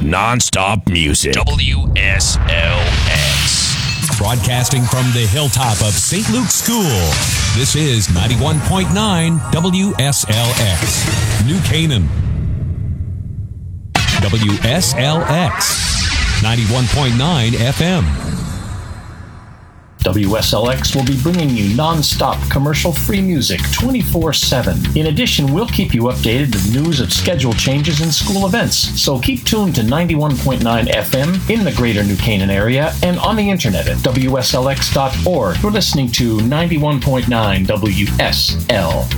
Non-stop music. WSLX. Broadcasting from the hilltop of St. Luke's School, this is 91.9 WSLX, New Canaan. WSLX, 91.9 FM. WSLX will be bringing you non-stop commercial-free music 24/7. In addition, we'll keep you updated with news of schedule changes and school events. So keep tuned to 91.9 FM in the greater New Canaan area and on the internet at WSLX.org. You're listening to 91.9 WSL.